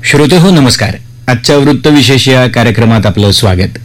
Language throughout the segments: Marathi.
श्रोतेहो नमस्कार. आजच्या वृत्तविशेष या कार्यक्रमात आपलं स्वागत.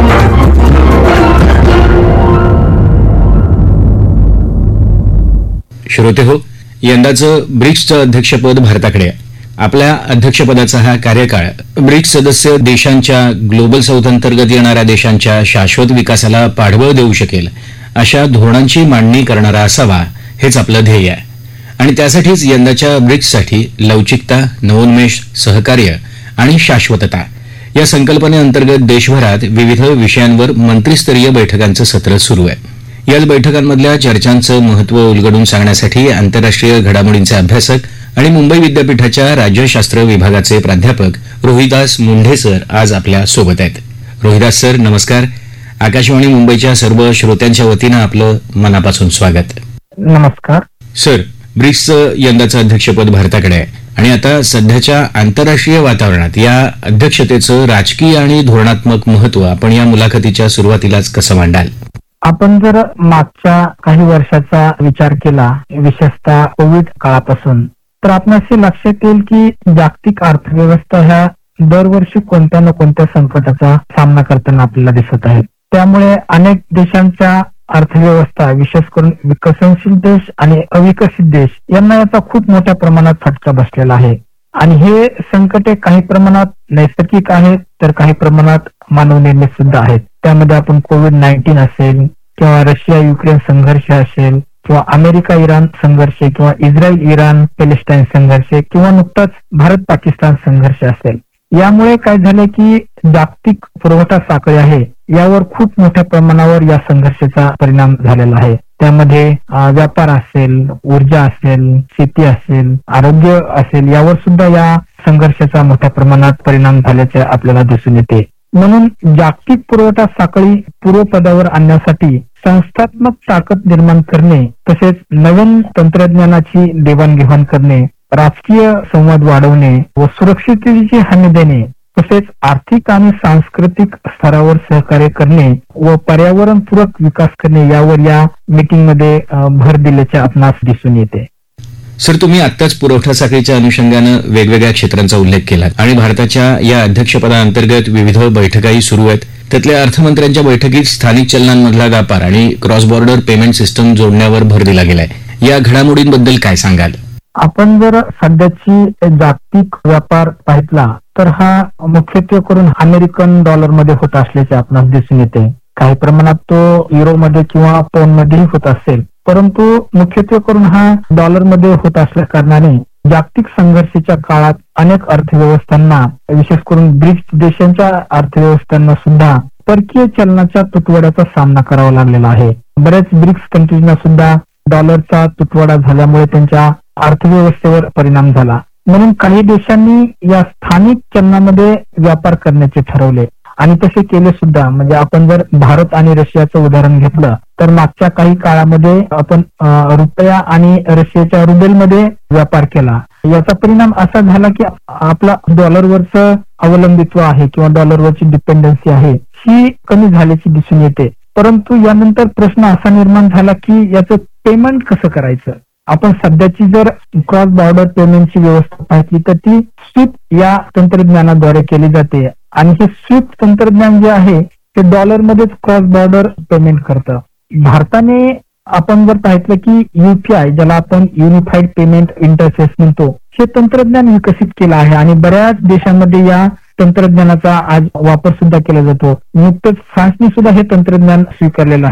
श्रोतेहो, यंदाचं ब्रिक्सचं अध्यक्षपद भारताकडे आहे. आपल्या अध्यक्षपदाचा हा कार्यकाळ ब्रिक्स सदस्य देशांच्या ग्लोबल साऊथ अंतर्गत येणाऱ्या देशांच्या शाश्वत विकासाला पाठबळ देऊ शकेल अशा धोरणांची मांडणी करणारा असावा, हेच आपलं ध्येय आहे. आणि त्यासाठीच यंदाच्या ब्रिक्ससाठी लवचिकता, नवोन्मेष, सहकार्य आणि शाश्वतता या संकल्पनेअंतर्गत देशभरात विविध विषयांवर मंत्रिस्तरीय बैठकांचं सत्र सुरू आहे. याच बैठकांमधल्या चर्चांचं महत्त्व उलगडून सांगण्यासाठी आंतरराष्ट्रीय घडामोडींचे अभ्यासक आणि मुंबई विद्यापीठाच्या राज्यशास्त्र विभागाचे प्राध्यापक रोहिदास मुंढे सर आज आपल्या सोबत आहेत. रोहिदास सर, नमस्कार. आकाशवाणी मुंबईच्या सर्व श्रोत्यांच्या वतीनं आपलं मनापासून स्वागत. नमस्कार सर. ब्रिक्सचं यंदाचं अध्यक्षपद भारताकडे आहे आणि आता सध्याच्या आंतरराष्ट्रीय वातावरणात या अध्यक्षतेचं राजकीय आणि धोरणात्मक महत्त्व आपण या मुलाखतीच्या सुरुवातीलाच कसं मांडाल? आपण जर मागच्या काही वर्षाचा विचार केला, विशेषतः कोविड काळापासून, तर आपणास लक्षात येईल की जागतिक अर्थव्यवस्था ह्या दरवर्षी कोणत्या ना कोणत्या संकटाचा सामना करताना आपल्याला दिसत आहे. त्यामुळे अनेक देशांच्या अर्थव्यवस्था, विशेष करून विकसनशील देश आणि अविकसित देश यांना याचा खूप मोठ्या प्रमाणात फटका बसलेला आहे. आणि हे संकटे काही प्रमाणात नैसर्गिक आहेत, तर काही प्रमाणात मानवनिर्मित सुद्धा आहेत. त्यामध्ये आपण कोविड-19 असेल किंवा रशिया-युक्रेन संघर्ष असेल किंवा अमेरिका-इराण संघर्ष किंवा इस्रायल-इराण पॅलेस्टाईन संघर्ष किंवा नुकताच भारत-पाकिस्तान संघर्ष असेल, यामुळे काय झाले की जागतिक पुरवठा साखळी आहे यावर खूप मोठ्या प्रमाणावर या संघर्षाचा परिणाम झालेला आहे. त्यामध्ये व्यापार असेल, ऊर्जा असेल, शेती असेल, आरोग्य असेल, यावर सुद्धा या संघर्षाचा मोठ्या प्रमाणात परिणाम झाल्याचे आपल्याला दिसून येते. म्हणून जागतिक पुरवठा साखळी पूर्वपदावर आणण्यासाठी संस्थात्मक ताकद निर्माण करणे, तसेच नवीन तंत्रज्ञानाची देवाणघेवाण करणे, राजकीय संवाद वाढवणे व सुरक्षिततेची हमी देणे, तसेच आर्थिक आणि सांस्कृतिक स्तरावर सहकार्य करणे व पर्यावरणपूरक विकास करणे यावर या मीटिंगमध्ये भर दिल्याचे आपणास दिसून येते. सर, तुम्ही आत्ताच पुरवठा साखळीच्या अनुषंगानं वेगवेगळ्या क्षेत्रांचा उल्लेख केला आणि भारताच्या या अध्यक्षपदाअंतर्गत विविध बैठकाही सुरू आहेत. त्यातल्या अर्थमंत्र्यांच्या बैठकीत स्थानिक चलनांमधला व्यापार आणि क्रॉस बॉर्डर पेमेंट सिस्टम जोडण्यावर भर दिला गेलाय. या घडामोडींबद्दल काय सांगाल? आपण जर सध्याची जागतिक व्यापार पाहितला तर हा मुख्यत्वे करून अमेरिकन डॉलरमध्ये होत असल्याचे आपणास दिसून येते. काही प्रमाणात तो युरोमध्ये किंवा पौंडमध्येही होत असेल, परंतु मुख्यत्वे करून हा डॉलरमध्ये होत असल्या कारणाने जागतिक संघर्षाच्या काळात अनेक अर्थव्यवस्थांना, विशेष करून ब्रिक्स देशांच्या अर्थव्यवस्थांना सुद्धा परकीय चलनाच्या तुटवड्याचा सामना करावा लागलेला आहे. बऱ्याच ब्रिक्स कंट्रीजना सुद्धा डॉलरचा तुटवडा झाल्यामुळे त्यांच्या अर्थव्यवस्थेवर परिणाम झाला. म्हणून काही देशांनी या स्थानिक चलनामध्ये व्यापार करण्याचे ठरवले आणि तसे केले सुद्धा. म्हणजे आपण जर भारत आणि रशियाचं उदाहरण घेतलं तर मागच्या काही काळामध्ये आपण रुपया आणि रशियाच्या रुबेलमध्ये व्यापार केला. याचा परिणाम असा झाला की आपला डॉलरवरचं अवलंबित्व आहे किंवा डॉलरवरची डिपेंडन्सी आहे ही कमी झाल्याची दिसून येते. परंतु यानंतर प्रश्न असा निर्माण झाला की याचं पेमेंट कसं करायचं. आपण सध्याची जर क्रॉस बॉर्डर पेमेंटची व्यवस्था पाहिली तर ती स्विफ्ट या तंत्रज्ञानाद्वारे केली जाते आणि हे स्विफ्ट तंत्रज्ञान जे आहे ते डॉलरमध्येच क्रॉस बॉर्डर पेमेंट करतं. भारताने आपण जर पाहिलं की UPI, ज्याला आपण युनिफाईड पेमेंट इंटरफेस म्हणतो, हे तंत्रज्ञान विकसित केलं आहे आणि बऱ्याच देशांमध्ये या तंत्रज्ञानाचा आज वापर सुद्धा केला जातो. नुकतंच फ्रान्सने सुद्धा हे तंत्रज्ञान स्वीकारलेलं आहे.